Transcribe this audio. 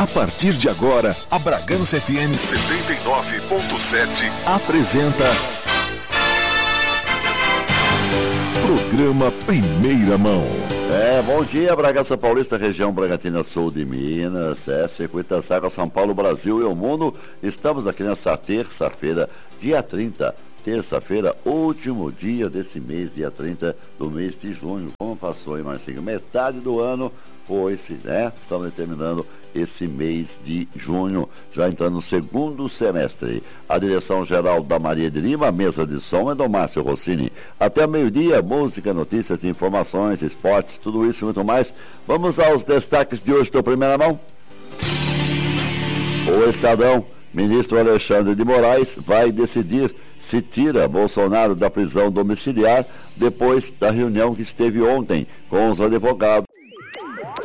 A partir de agora, a Bragança FM 79.7 apresenta Programa Primeira Mão. Bom dia, Bragança Paulista, região Bragantina Sul de Minas, Circuito das Águas, São Paulo, Brasil e o mundo. Estamos aqui nessa terça-feira, dia 30. Terça-feira, último dia desse mês, dia 30 do mês de junho. Como passou, hein, Marcinho? Metade do ano foi-se, né? Estamos terminando esse mês de junho, já entrando no segundo semestre. A direção geral da Maria de Lima, a mesa de som é do Márcio Rossini. Até meio-dia, música, notícias, informações, esportes, tudo isso e muito mais. Vamos aos destaques de hoje do Primeira Mão. O Estadão. Ministro Alexandre de Moraes vai decidir se tira Bolsonaro da prisão domiciliar depois da reunião que esteve ontem com os advogados